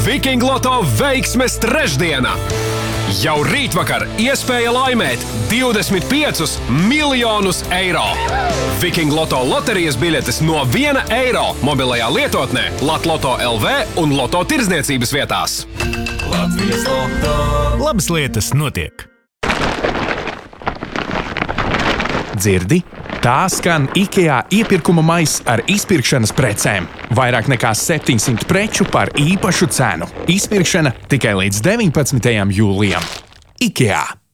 Viking Loto veiksmes trešdiena! Jau rītvakar iespēja laimēt 25 miljonus eiro. Viking Loto loterijas biļetes no 1 eiro mobilajā lietotnē Latloto LV un Loto tirdzniecības vietās. Latvijas Loto. Labas lietas notiek. Dzirdi? Tā skan IKEA iepirkuma maiss ar izpirkšanas precēm. Vairāk nekā 700 preču par īpašu cenu. Izpirkšana tikai līdz 19. jūlijam. IKEA.